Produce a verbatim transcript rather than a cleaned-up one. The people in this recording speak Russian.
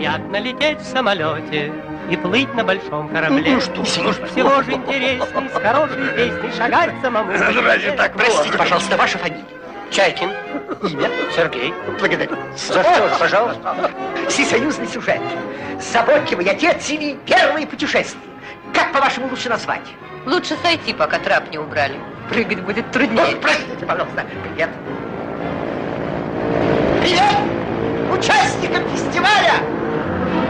Приятно лететь в самолете и плыть на большом корабле. Ну что, Всего же интересней, с хорошей песней шагать самому. Разве так? Простите, пожалуйста, ваша фамилия? Чайкин. Имя? Сергей. Благодарю. За что, пожалуйста? Всесоюзный сюжет. Заботливый отец или первые путешествия. Как, по-вашему, лучше назвать? Лучше сойти, пока трап не убрали. Прыгать будет труднее. Ну, простите, пожалуйста. Привет. Привет участникам фестиваля!